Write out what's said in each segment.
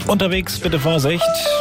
Unterwegs bitte Vorsicht.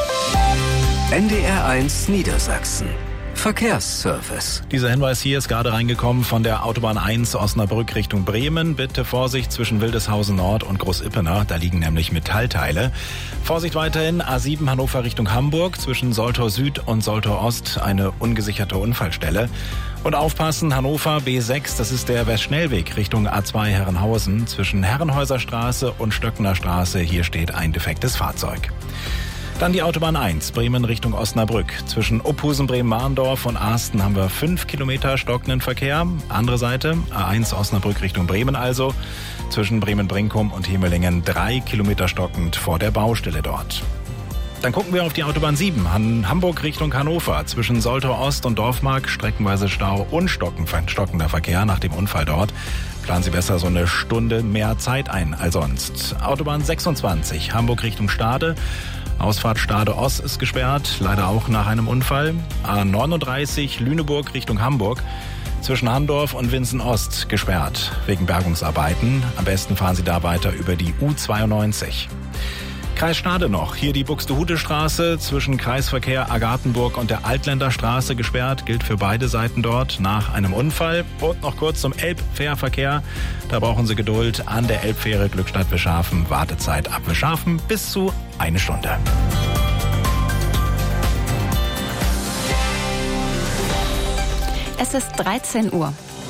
NDR1 Niedersachsen. Verkehrsservice. Dieser Hinweis hier ist gerade reingekommen von der Autobahn 1 Osnabrück Richtung Bremen. Bitte Vorsicht zwischen Wildeshausen Nord und Großippenach. Da liegen nämlich Metallteile. Vorsicht weiterhin A7 Hannover Richtung Hamburg. Zwischen Soltau Süd und Soltau Ost eine ungesicherte Unfallstelle. Und aufpassen, Hannover B6, das ist der Westschnellweg Richtung A2 Herrenhausen. Zwischen Herrenhäuser Straße und Stöckner Straße. Hier steht ein defektes Fahrzeug. Dann die Autobahn 1, Bremen Richtung Osnabrück. Zwischen Uphusen, Bremen-Mahndorf und Ahsten haben wir 5 Kilometer stockenden Verkehr. Andere Seite, A1 Osnabrück Richtung Bremen also. Zwischen Bremen-Brinkum und Hemelingen 3 Kilometer stockend vor der Baustelle dort. Dann gucken wir auf die Autobahn 7, Hamburg Richtung Hannover. Zwischen Soltau Ost und Dorfmark streckenweise Stau und stockender Verkehr nach dem Unfall dort. Planen Sie besser so eine Stunde mehr Zeit ein als sonst. Autobahn 26, Hamburg Richtung Stade. Ausfahrt Stade-Ost ist gesperrt, leider auch nach einem Unfall. A39 Lüneburg Richtung Hamburg. Zwischen Handorf und Winsen-Ost gesperrt wegen Bergungsarbeiten. Am besten fahren Sie da weiter über die U92. Kreis Stade noch. Hier die Buxtehude-Straße zwischen Kreisverkehr Agathenburg und der Altländer-Straße gesperrt. Gilt für beide Seiten dort nach einem Unfall. Und noch kurz zum Elbfährverkehr. Da brauchen Sie Geduld an der Elbfähre Glückstadt-Wischhafen. Wartezeit ab Wischhafen bis zu 1 Stunde. Es ist 13 Uhr.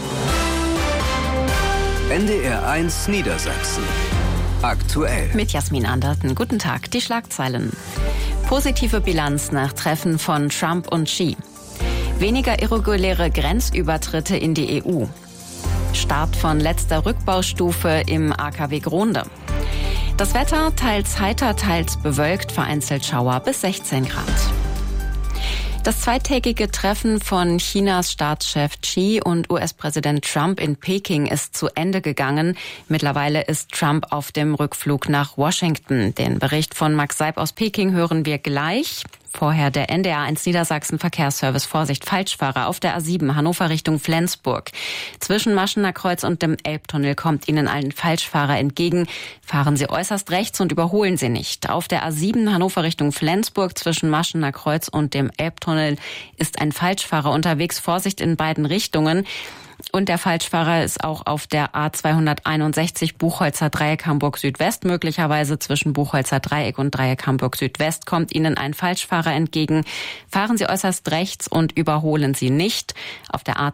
NDR1 Niedersachsen. Aktuell. Mit Jasmin Anderten. Guten Tag. Die Schlagzeilen. Positive Bilanz nach Treffen von Trump und Xi. Weniger irreguläre Grenzübertritte in die EU. Start von letzter Rückbaustufe im AKW Gronde. Das Wetter teils heiter, teils bewölkt, vereinzelt Schauer bis 16 Grad. Das zweitägige Treffen von Chinas Staatschef Xi und US-Präsident Trump in Peking ist zu Ende gegangen. Mittlerweile ist Trump auf dem Rückflug nach Washington. Den Bericht von Max Seib aus Peking hören wir gleich. Vorher der NDR1 Niedersachsen Verkehrsservice. Vorsicht, Falschfahrer auf der A7 Hannover Richtung Flensburg. Zwischen Maschener Kreuz und dem Elbtunnel kommt Ihnen ein Falschfahrer entgegen. Fahren Sie äußerst rechts und überholen Sie nicht. Auf der A7 Hannover Richtung Flensburg zwischen Maschener Kreuz und dem Elbtunnel ist ein Falschfahrer unterwegs. Vorsicht in beiden Richtungen. Und der Falschfahrer ist auch auf der A261 Buchholzer Dreieck Hamburg Südwest. Möglicherweise zwischen Buchholzer Dreieck und Dreieck Hamburg Südwest kommt Ihnen ein Falschfahrer entgegen. Fahren Sie äußerst rechts und überholen Sie nicht. Auf der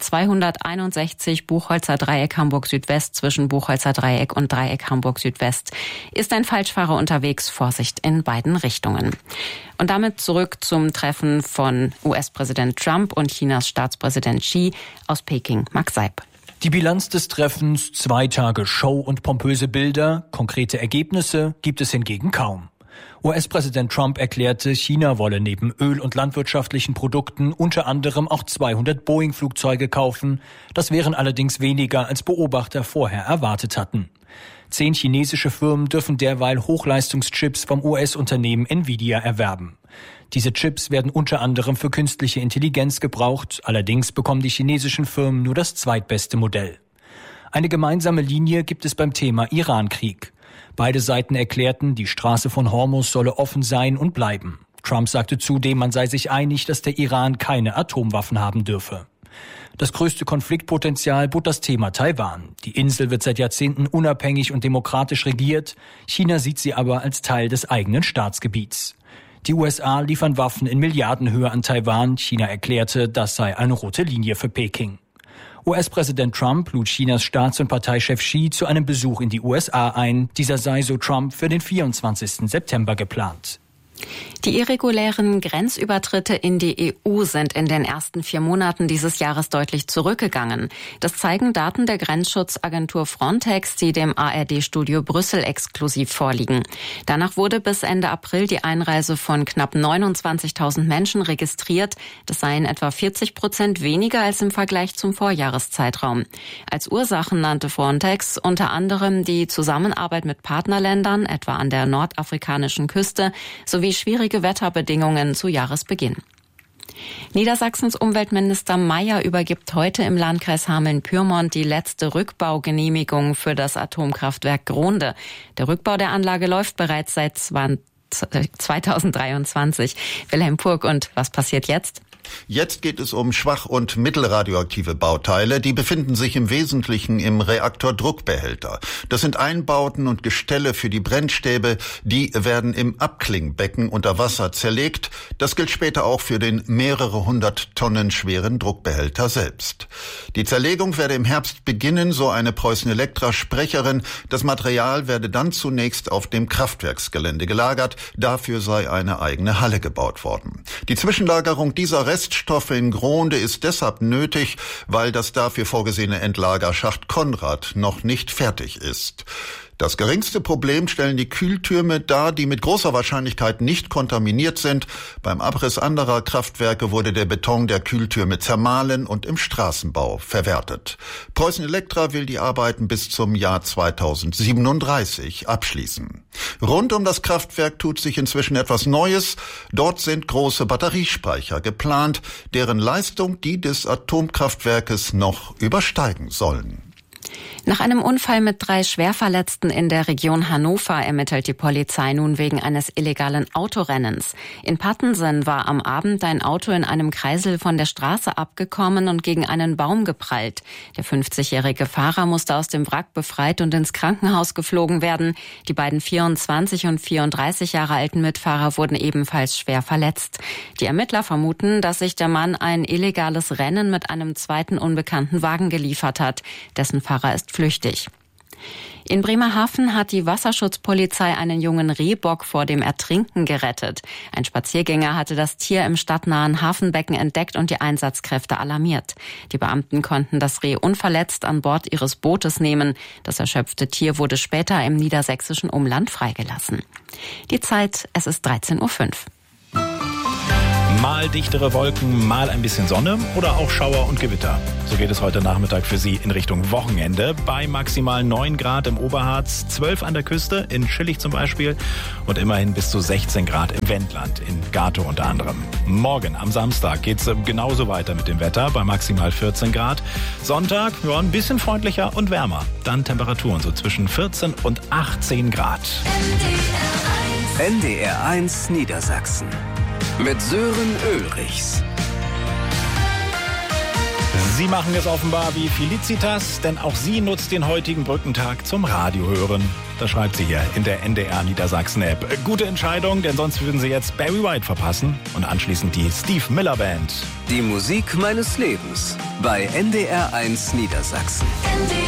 A261 Buchholzer Dreieck Hamburg Südwest zwischen Buchholzer Dreieck und Dreieck Hamburg Südwest ist ein Falschfahrer unterwegs. Vorsicht in beiden Richtungen. Und damit zurück zum Treffen von US-Präsident Trump und Chinas Staatspräsident Xi aus Peking. Max Seib. Die Bilanz des Treffens, 2 Tage Show und pompöse Bilder, konkrete Ergebnisse gibt es hingegen kaum. US-Präsident Trump erklärte, China wolle neben Öl- und landwirtschaftlichen Produkten unter anderem auch 200 Boeing-Flugzeuge kaufen. Das wären allerdings weniger, als Beobachter vorher erwartet hatten. 10 chinesische Firmen dürfen derweil Hochleistungschips vom US-Unternehmen Nvidia erwerben. Diese Chips werden unter anderem für künstliche Intelligenz gebraucht. Allerdings bekommen die chinesischen Firmen nur das zweitbeste Modell. Eine gemeinsame Linie gibt es beim Thema Iran-Krieg. Beide Seiten erklärten, die Straße von Hormuz solle offen sein und bleiben. Trump sagte zudem, man sei sich einig, dass der Iran keine Atomwaffen haben dürfe. Das größte Konfliktpotenzial bot das Thema Taiwan. Die Insel wird seit Jahrzehnten unabhängig und demokratisch regiert. China sieht sie aber als Teil des eigenen Staatsgebiets. Die USA liefern Waffen in Milliardenhöhe an Taiwan. China erklärte, das sei eine rote Linie für Peking. US-Präsident Trump lud Chinas Staats- und Parteichef Xi zu einem Besuch in die USA ein. Dieser sei, so Trump, für den 24. September geplant. Die irregulären Grenzübertritte in die EU sind in den ersten 4 Monaten dieses Jahres deutlich zurückgegangen. Das zeigen Daten der Grenzschutzagentur Frontex, die dem ARD-Studio Brüssel exklusiv vorliegen. Danach wurde bis Ende April die Einreise von knapp 29.000 Menschen registriert. Das seien etwa 40% weniger als im Vergleich zum Vorjahreszeitraum. Als Ursachen nannte Frontex unter anderem die Zusammenarbeit mit Partnerländern, etwa an der nordafrikanischen Küste, sowie schwierige Wetterbedingungen zu Jahresbeginn. Niedersachsens Umweltminister Mayer übergibt heute im Landkreis Hameln-Pyrmont die letzte Rückbaugenehmigung für das Atomkraftwerk Gronde. Der Rückbau der Anlage läuft bereits seit 2023. Wilhelm Purg, und was passiert jetzt? Jetzt geht es um schwach- und mittelradioaktive Bauteile. Die befinden sich im Wesentlichen im Reaktordruckbehälter. Das sind Einbauten und Gestelle für die Brennstäbe. Die werden im Abklingbecken unter Wasser zerlegt. Das gilt später auch für den mehrere 100 Tonnen schweren Druckbehälter selbst. Die Zerlegung werde im Herbst beginnen, so eine Preußen-Elektra-Sprecherin. Das Material werde dann zunächst auf dem Kraftwerksgelände gelagert. Dafür sei eine eigene Halle gebaut worden. Die Zwischenlagerung dieser Reststoffe in Gronde ist deshalb nötig, weil das dafür vorgesehene Endlagerschacht Konrad noch nicht fertig ist. Das geringste Problem stellen die Kühltürme dar, die mit großer Wahrscheinlichkeit nicht kontaminiert sind. Beim Abriss anderer Kraftwerke wurde der Beton der Kühltürme zermahlen und im Straßenbau verwertet. Preußen Elektra will die Arbeiten bis zum Jahr 2037 abschließen. Rund um das Kraftwerk tut sich inzwischen etwas Neues. Dort sind große Batteriespeicher geplant, deren Leistung die des Atomkraftwerkes noch übersteigen sollen. Nach einem Unfall mit 3 Schwerverletzten in der Region Hannover ermittelt die Polizei nun wegen eines illegalen Autorennens. In Pattensen war am Abend ein Auto in einem Kreisel von der Straße abgekommen und gegen einen Baum geprallt. Der 50-jährige Fahrer musste aus dem Wrack befreit und ins Krankenhaus geflogen werden. Die beiden 24 und 34 Jahre alten Mitfahrer wurden ebenfalls schwer verletzt. Die Ermittler vermuten, dass sich der Mann ein illegales Rennen mit einem zweiten unbekannten Wagen geliefert hat. Dessen Fahrer ist flüchtig. In Bremerhaven hat die Wasserschutzpolizei einen jungen Rehbock vor dem Ertrinken gerettet. Ein Spaziergänger hatte das Tier im stadtnahen Hafenbecken entdeckt und die Einsatzkräfte alarmiert. Die Beamten konnten das Reh unverletzt an Bord ihres Bootes nehmen. Das erschöpfte Tier wurde später im niedersächsischen Umland freigelassen. Die Zeit, es ist 13:05 Uhr. Mal dichtere Wolken, mal ein bisschen Sonne oder auch Schauer und Gewitter. So geht es heute Nachmittag für Sie in Richtung Wochenende. Bei maximal 9 Grad im Oberharz, 12 an der Küste, in Schillig zum Beispiel und immerhin bis zu 16 Grad im Wendland, in Gatow unter anderem. Morgen am Samstag geht es genauso weiter mit dem Wetter, bei maximal 14 Grad. Sonntag, ja, ein bisschen freundlicher und wärmer. Dann Temperaturen so zwischen 14 und 18 Grad. NDR1 Niedersachsen. Mit Sören Ulrichs. Sie machen es offenbar wie Felicitas, denn auch sie nutzt den heutigen Brückentag zum Radiohören. Das schreibt sie hier in der NDR Niedersachsen App. Gute Entscheidung, denn sonst würden Sie jetzt Barry White verpassen und anschließend die Steve Miller Band. Die Musik meines Lebens bei NDR1 Niedersachsen.